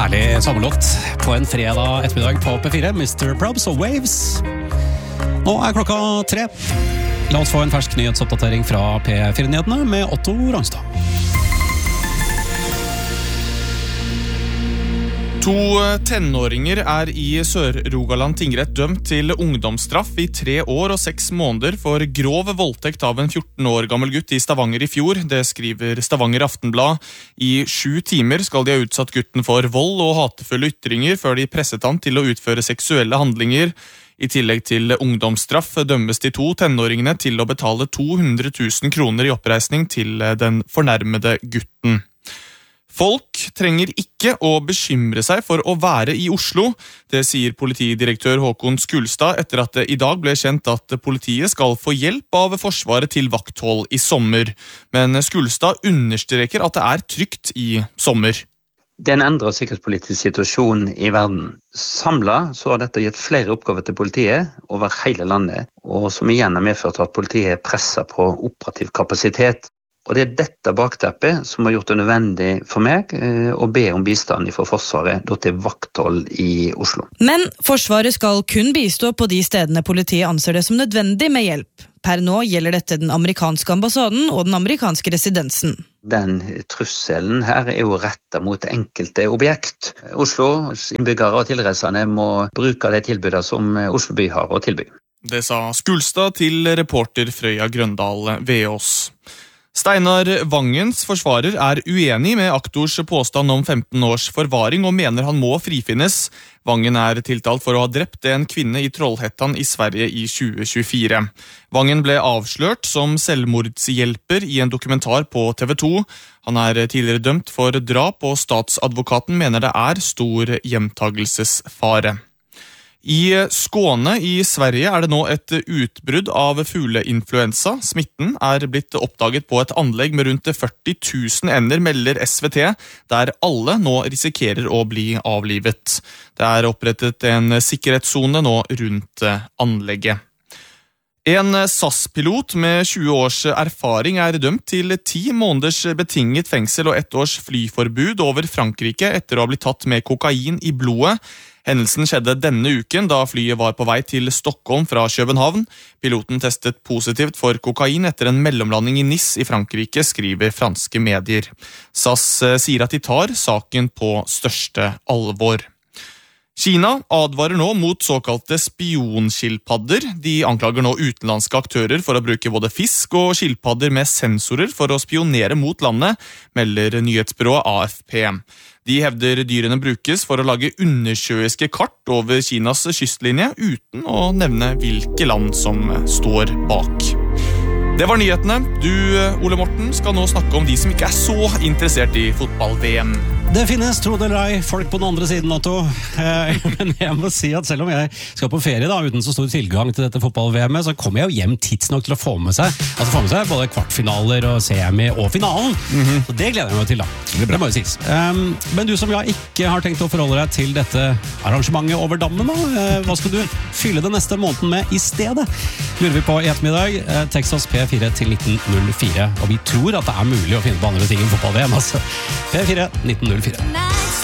Herlig sommerlåt på en fredag ettermiddag på P4, Mr. Probs og Waves. Nå klokka 3. La oss få en fersk nyhetsoppdatering fra P4-nyhetene med Otto Rangstad. 2 tenåringer i Sør-Rogaland tingrett dømt til ungdomsstraff i 3 år og 6 måneder for grov voldtekt av en 14 år gammel gutt i Stavanger i fjor. Det skriver Stavanger Aftenblad. I 7 timer skal de ha utsatt gutten for vold og hatefulle ytringer før de presset han til å utføre seksuelle handlinger. I tillegg til ungdomsstraff dømmes de 2 tenåringene til å betale 200 000 kroner i oppreisning til den fornærmede gutten. Folk trenger ikke å bekymre seg for å være i Oslo. Det sier politidirektør Håkon Skulstad etter at det i dag ble kjent at politiet skal få hjelp av Forsvaret til vakthold i sommer. Men Skulstad understreker at det trygt i sommer. Det en endret sikkerhetspolitisk situasjon i verden. Samlet så har dette gitt flere oppgaver til politiet over hele landet, og som igjen har medført at politiet presser på operativ kapasitet. Og det dette bakteppet som har gjort det nødvendig for meg å be om bistand fra Forsvaret til vakthold i Oslo. Men Forsvaret skal kun bistå på de stedene politiet anser det som nødvendig med hjelp. Per nå gjelder dette den amerikanske ambassaden og den amerikanske residensen. Den trusselen her jo rettet mot enkelte objekt. Oslos innbyggere og tilreisende må bruke de tilbudene som Oslo by har å tilby. Det sa Skulstad til reporter Frøya Grøndal Veås. Steinar Vangens forsvarer uenig med aktors påstand om 15 års forvaring og mener han må frifinnes. Vangen tiltalt for å ha drept en kvinne i Trollhättan i Sverige i 2024. Vangen ble avslørt som selvmordshjelper i en dokumentar på TV 2. Han tidligere dømt for drap, og statsadvokaten mener det stor gjentagelsesfare. I Skåne i Sverige det nå et utbrudd av fugleinfluensa. Smitten blitt oppdaget på et anlegg med rundt 40 000 ender, melder SVT, der alle nå risikerer å bli avlivet. Det opprettet en sikkerhetszone nå rundt anlegget. En SAS-pilot med 20 års erfaring dømt til 10 måneders betinget fengsel og 1 års flyforbud over Frankrike etter å ha blitt tatt med kokain i blodet. Hendelsen skjedde denne uken da flyet var på vei til Stockholm fra København. Piloten testet positivt for kokain etter en mellomlanding i Nice i Frankrike, skriver franske medier. SAS sier at de tar saken på største alvor. Kina advarer nå mot såkalte spionskilpadder. De anklager nå utenlandske aktører for å bruke både fisk og skilpadder med sensorer for å spionere mot landet, melder nyhetsbyrået AFP. De hevder dyrene brukes for å lage undersjøiske kart over Kinas kystlinje, uten å nevne hvilke land som står bak. Det var nyhetene. Du, Ole Morten, skal nå snakke om de som ikke så interessert i fotball-VM. Det finnes, tro det eller ei, folk på den andre siden, Otto. Men jeg må si at selv om jeg skal på ferie da, uten så stor tilgang til dette fotball-VM-et, så kommer jeg jo hjem tidsnok til å få med seg både kvartfinaler og semi og finalen. Så det gleder jeg meg til da. Det må jo sies. Men du som ikke har tenkt å forholde deg til dette arrangementet over dammen da, hva skal du fylle den neste måneden med i stedet? Lurer vi på i ettermiddag, tekst oss P4 til 1904, og vi tror at det mulig å finne på andre ting enn fotball-VM, altså. P4 1904.